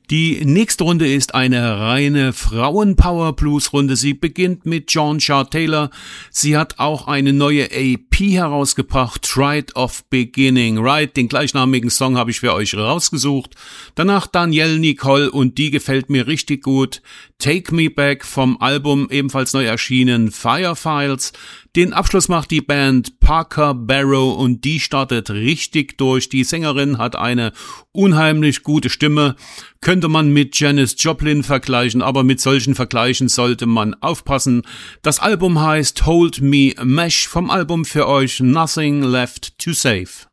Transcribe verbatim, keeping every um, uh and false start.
Die nächste Runde ist eine reine Frauen-Power-Blues-Runde. Sie beginnt mit John Shaw Taylor. Sie hat auch eine neue A P herausgebracht, Right of Beginning. Right, den gleichnamigen Song habe ich für euch rausgesucht. Danach Danielle Nicole und die gefällt mir richtig gut. Take Me Back vom Album, ebenfalls neu erschienen, Fire Files. Den Abschluss macht die Band Parker Barrow und die startet richtig durch. Die Sängerin hat eine unheimlich gute Stimme. Könnte man mit Janis Joplin vergleichen, aber mit solchen Vergleichen sollte man aufpassen. Das Album heißt Hold Me Mesh, vom Album für euch Nothing Left to Save.